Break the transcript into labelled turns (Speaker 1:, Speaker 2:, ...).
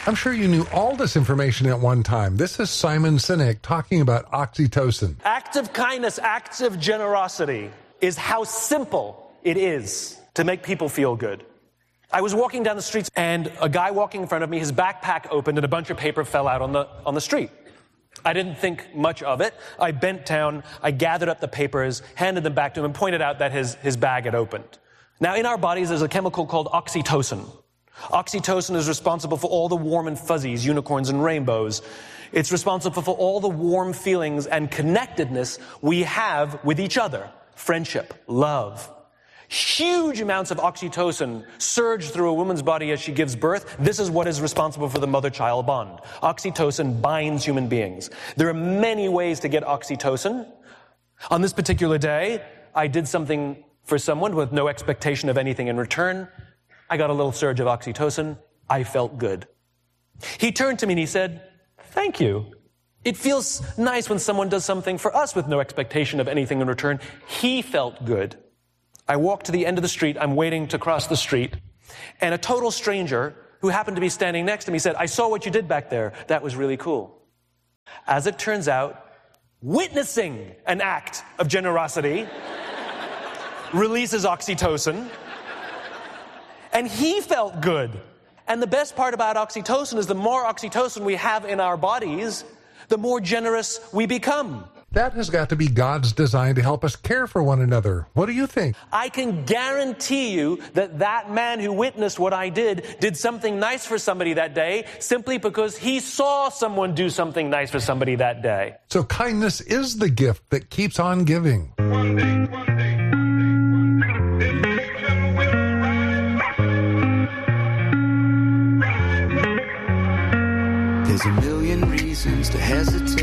Speaker 1: I'm sure you knew all this information at one time. This is Simon Sinek talking about oxytocin.
Speaker 2: Acts of kindness, acts of generosity is how simple it is to make people feel good. I was walking down the streets and a guy walking in front of me, his backpack opened and a bunch of paper fell out on the street. I didn't think much of it. I bent down, I gathered up the papers, handed them back to him and pointed out that his bag had opened. Now in our bodies there's a chemical called oxytocin. Oxytocin is responsible for all the warm and fuzzies, unicorns and rainbows. It's responsible for all the warm feelings and connectedness we have with each other. Friendship, love. Huge amounts of oxytocin surge through a woman's body as she gives birth. This is what is responsible for the mother-child bond. Oxytocin binds human beings. There are many ways to get oxytocin. On this particular day, I did something for someone with no expectation of anything in return. I got a little surge of oxytocin. I felt good. He turned to me and he said, "Thank you. It feels nice when someone does something for us with no expectation of anything in return." He felt good. I walked to the end of the street. I'm waiting to cross the street. And a total stranger who happened to be standing next to me said, "I saw what you did back there. That was really cool." As it turns out, witnessing an act of generosity releases oxytocin. And he felt good. And the best part about oxytocin is the more oxytocin we have in our bodies, the more generous we become.
Speaker 1: That has got to be God's design to help us care for one another. What do you think?
Speaker 2: I can guarantee you that that man who witnessed what I did something nice for somebody that day simply because he saw someone do something nice for somebody that day.
Speaker 1: So kindness is the gift that keeps on giving.
Speaker 3: One day. There's a million reasons to hesitate.